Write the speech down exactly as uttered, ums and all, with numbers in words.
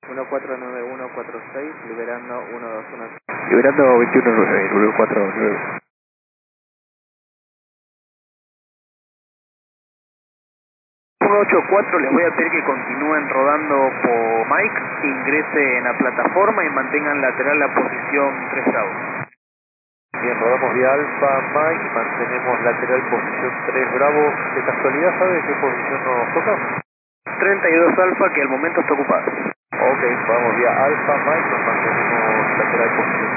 uno cuatro nueve uno cuatro seis, liberando uno dos uno. Liberando veintiuno nueve cuatro nueve. uno ocho cuatro, les voy a pedir que continúen rodando por Mike, ingresen a plataforma y mantengan lateral la posición tres grados. Bien, rodamos vía Alfa Mike, mantenemos lateral posición tres Bravo. ¿De casualidad sabe qué posición nos toca? treinta y dos Alfa, que al momento está ocupada. Ok, vamos vía Alfa Mike, nos mantenemos lateral posición